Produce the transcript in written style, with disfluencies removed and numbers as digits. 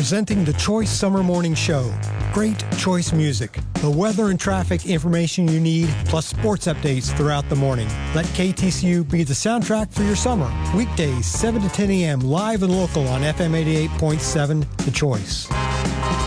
presenting the Choice Summer Morning Show. Great Choice music, the weather and traffic information you need, plus sports updates throughout the morning. Let KTCU be the soundtrack for your summer. Weekdays, 7 to 10 a.m., live and local on FM 88.7, The Choice.